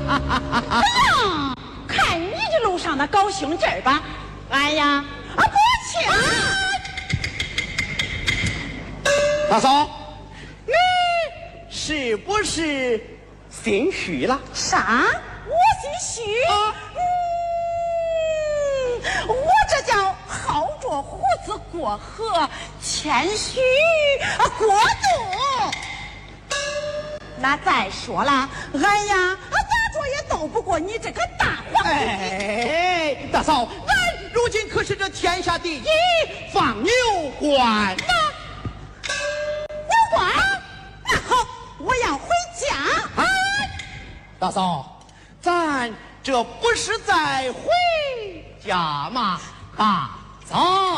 看你这路上的高兴劲儿吧！哎呀，不请！ 大嫂，你是不是心虚了？ 啥？我心虚？我这叫好着胡子过河，谦虚过度。那再说了，俺呀，咋着也斗不过你这个大皇帝。 哎，大嫂，俺如今可是这天下第一放牛官呐！ 牛官，那好，我要回家。 哎，大嫂，咱这不是在回家吗？大嫂。